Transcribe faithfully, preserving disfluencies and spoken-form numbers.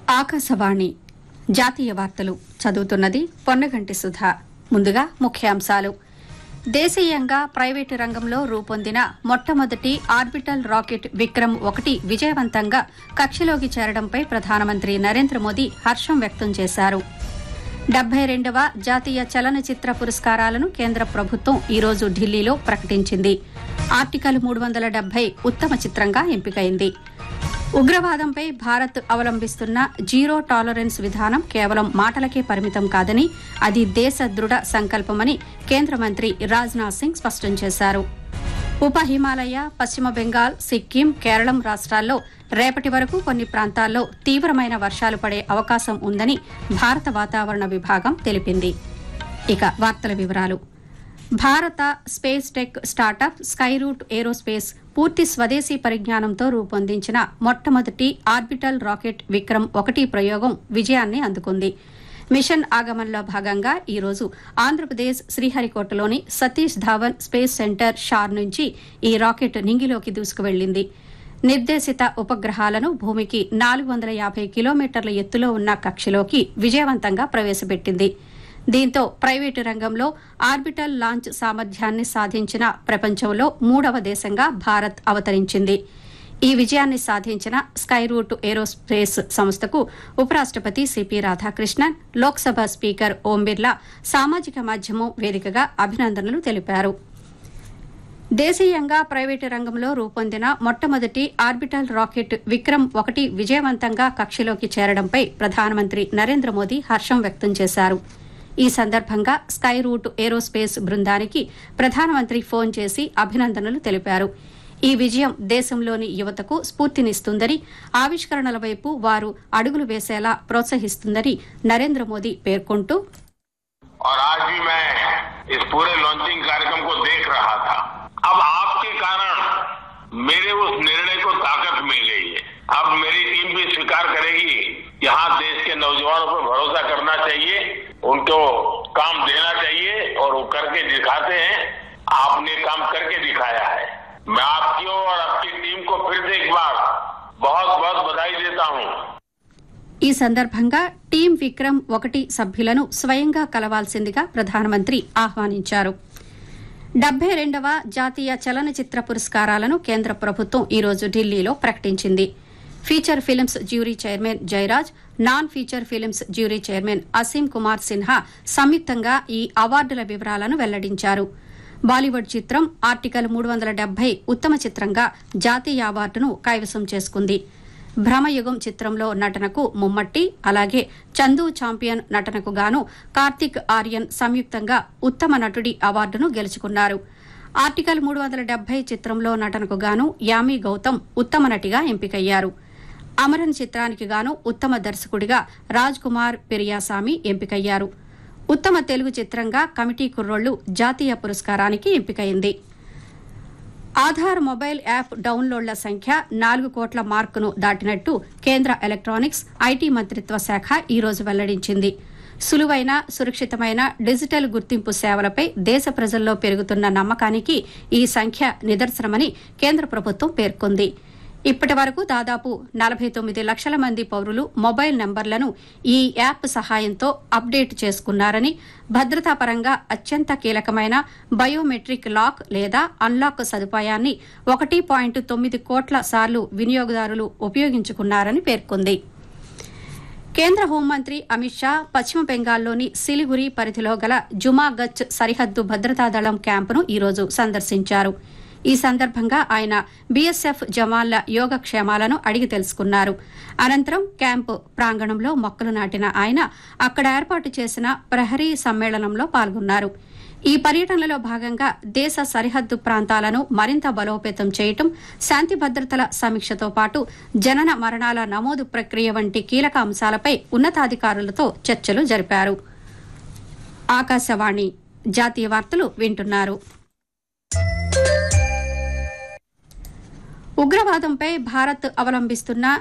ఆకాశవాణి జాతీయ వార్తలు చదువుతున్నది పొన్నగంటి సుధా. ముందుగా ముఖ్యాంశాలు. దేశీయంగా ప్రైవేటు రంగంలో రూపొందిన మొట్టమొదటి ఆర్బిటల్ రాకెట్ విక్రమ్ ఒకటి విజయవంతంగా కక్షలోకి చేరడంపై ప్రధానమంత్రి నరేంద్ర మోదీ హర్షం వ్యక్తం చేశారు. డెబ్బై రెండవ జాతీయ చలనచిత్ర పురస్కారాలను కేంద్ర ప్రభుత్వం ఈరోజు ఢిల్లీలో ప్రకటించింది. ఆర్టికల్ మూడు వందల డెబ్బై ఉత్తమ చిత్రంగా ఎంపికైంది. ఉగ్రవాదంపై భారత్ అవలంబిస్తున్న జీరో టాలరెన్స్ విధానం కేవలం మాటలకే పరిమితం కాదని, అది దేశ దృఢ సంకల్పమని కేంద్ర మంత్రి రాజ్నాథ్ సింగ్ స్పష్టం చేశారు. ఉప హిమాలయ, పశ్చిమ బెంగాల్, సిక్కిం, కేరళం రాష్ట్రాల్లో రేపటి వరకు కొన్ని ప్రాంతాల్లో తీవ్రమైన వర్షాలు పడే అవకాశం ఉందని భారత వాతావరణ విభాగం తెలిపింది. ఇక వార్తల వివరాలు. భారత space tech startup Skyroot aerospace పూర్తి స్వదేశీ పరిజ్ఞానంతో రూపొందించిన మొట్టమొదటి ఆర్బిటల్ రాకెట్ విక్రమ్ ఒకటి ప్రయోగం విజయాన్ని అందుకుంది. మిషన్ ఆగమన్లో భాగంగా ఈరోజు ఆంధ్రప్రదేశ్ శ్రీహరికోటలోని సతీష్ ధావన్ స్పేస్ సెంటర్ షార్ నుంచి ఈ రాకెట్ నింగిలోకి దూసుకువెళ్లింది. నిర్దేశిత ఉపగ్రహాలను భూమికి నాలుగు వందల యాభై కిలోమీటర్ల ఎత్తులో ఉన్న కక్షలోకి విజయవంతంగా ప్రవేశపెట్టింది. దీంతో ప్రైవేటు రంగంలో ఆర్బిటల్ లాంచ్ సామర్థ్యాన్ని సాధించిన ప్రపంచంలో మూడవ దేశంగా భారత్ అవతరించింది. ఈ విజయాన్ని సాధించిన స్కైరూట్ ఏరోస్పేస్ సంస్థకు ఉపరాష్టపతి సిపి రాధాకృష్ణన్, లోక్సభ స్పీకర్ ఓం బిర్లా సామాజిక మాధ్యమం వేదికగా అభినందనలు తెలిపారు. దేశీయంగా ప్రైవేటు రంగంలో రూపొందిన మొట్టమొదటి ఆర్బిటల్ రాకెట్ విక్రమ్ ఒకటి విజయవంతంగా కక్షలోకి చేరడంపై ప్రధానమంత్రి నరేంద్ర మోదీ హర్షం వ్యక్తం చేశారు. ఈ సందర్భంగా స్కై రూట్ ఏరోస్పేస్ బృందానికి ప్రధానమంత్రి ఫోన్ చేసి అభినందనలు తెలిపారు. ఈ విజయం దేశంలోని యువతకు స్ఫూర్తినిస్తుందని, ఆవిష్కరణల వైపు వారు అడుగులు వేసేలా ప్రోత్సహిస్తుందని నరేంద్ర మోదీ పేర్కొంటూ, और आज भी मैं इस पूरे लॉन्चिंग कार्यक्रम को देख रहा था. अब आपके कारण मेरे उस निर्णय को ताकत मिल गई है. अब मेरी टीम भी स्वीकार करेगी, यहाँ देश के नौजवानों पर भरोसा करना चाहिए, उनको काम देना चाहिए और वो करके दिखाते हैं. आपने काम करके दिखाया है. मैं आपकी और आपकी टीम को फिर से एक बार बहुत बहुत बधाई देता हूँ. ఈ సందర్భంగా టీం విక్రమ్ ఒకటి సభ్యులను స్వయంగా కలవాల్సిందిగా ప్రధానమంత్రి ఆహ్వానించారు. డెబ్బై రెండవ జాతీయ చలనచిత్ర పురస్కారాలను కేంద్ర ప్రభుత్వం ఈరోజు ఢిల్లీలో ప్రకటించింది. Feature films jury chairman Jayaraj, non feature films jury chairman Asim Kumar Sinha సంయుక్తంగా ఈ అవార్డుల వివరాలను వెల్లడించారు. బాలీవుడ్ చిత్రం ఆర్టికల్ మూడు వందల డెబ్బై ఉత్తమ చిత్రంగా జాతీయ అవార్డును కైవసం చేసుకుంది. భ్రమయుగం చిత్రంలో నటనకు ముమ్మట్టి, అలాగే చందు ఛాంపియన్ నటనకు గాను కార్తిక్ ఆర్యన్ సంయుక్తంగా ఉత్తమ నటుడి అవార్డును గెలుచుకున్నారు. ఆర్టికల్ మూడు వందల డెబ్బై చిత్రంలో నటనకు గాను యామి గౌతమ్ ఉత్తమ నటిగా ఎంపికయ్యారు. అమరన్ చిత్రానికి గాను ఉత్తమ దర్శకుడిగా రాజ్ కుమార్ పెరియాసామి ఎంపికయ్యారు. ఉత్తమ తెలుగు చిత్రంగా కమిటీ కుర్రోళ్లు జాతీయ పురస్కారానికి ఎంపికైంది. ఆధార్ మొబైల్ యాప్ డౌన్లోడ్ల సంఖ్య నాలుగు కోట్ల మార్కును దాటినట్టు కేంద్ర ఎలక్ట్రానిక్స్, ఐటీ మంత్రిత్వ శాఖ ఈరోజు వెల్లడించింది. సులువైన, సురక్షితమైన డిజిటల్ గుర్తింపు సేవలపై దేశ ప్రజల్లో పెరుగుతున్న నమ్మకానికి ఈ సంఖ్య నిదర్శనమని కేంద్ర ప్రభుత్వం పేర్కొంది. ఇప్పటి వరకు దాదాపు నలభై తొమ్మిది లక్షల మంది పౌరులు మొబైల్ నంబర్లను ఈ యాప్ సహాయంతో అప్డేట్ చేసుకున్నారని, భద్రతాపరంగా అత్యంత కీలకమైన బయోమెట్రిక్ లాక్ లేదా అన్లాక్ సదుపాయాన్ని ఒకటి పాయింట్ తొమ్మిది కోట్ల సార్లు వినియోగదారులు ఉపయోగించుకున్నారని పేర్కొంది. కేంద్ర హోంమంత్రి అమిత్ షా పశ్చిమ బెంగాల్లోని సిలిగురి పరిధిలో గల జుమాగచ్ సరిహద్దు భద్రతా దళం క్యాంపును ఈరోజు సందర్శించారు. ఈ సందర్భంగా ఆయన బీఎస్ఎఫ్ జవాన్ల యోగక్షేమాలను అడిగి తెలుసుకున్నారు. అనంతరం క్యాంపు ప్రాంగణంలో మొక్కలు నాటిన ఆయన అక్కడ ఏర్పాటు చేసిన ప్రహరీ సమ్మేళనంలో పాల్గొన్నారు. ఈ పర్యటనలో భాగంగా దేశ సరిహద్దు ప్రాంతాలను మరింత బలోపేతం చేయటం, శాంతి భద్రతల సమీక్షతో పాటు జనన మరణాల నమోదు ప్రక్రియ వంటి కీలక అంశాలపై ఉన్నతాధికారులతో చర్చలు జరిపారు. ఆకాశవాణి జాతీయ వార్తలు వింటున్నారు. ఉగ్రవాదంపై భారత్ అవలంబిస్తున్న